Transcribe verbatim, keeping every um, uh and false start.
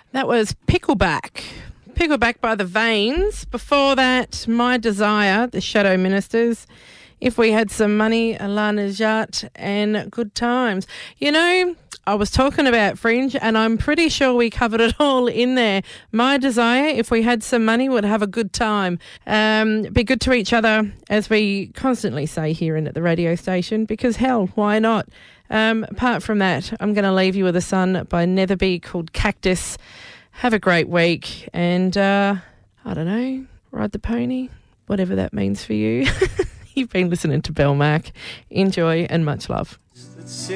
That was Pickleback. Pickleback by the Veins. Before that, My Desire, the Shadow Ministers. If We Had Some Money, Alana Jart, and Good Times. You know, I was talking about Fringe and I'm pretty sure we covered it all in there. My Desire, If We Had Some Money, would have a good time. Um, be good to each other, as we constantly say here in at the radio station, because hell, why not? Um, apart from that, I'm going to leave you with a song by Netherby called Cactus. Have a great week and, uh, I don't know, ride the pony, whatever that means for you. You've been listening to Bell Mac. Enjoy and much love.